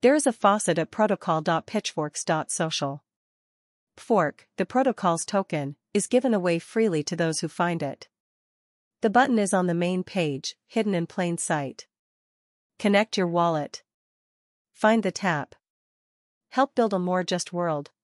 There is a faucet at protocol.pitchforks.social. Fork, the protocol's token, is given away freely to those who find it. The button is on the main page, hidden in plain sight. Connect your wallet. Find the tap. Help build a more just world.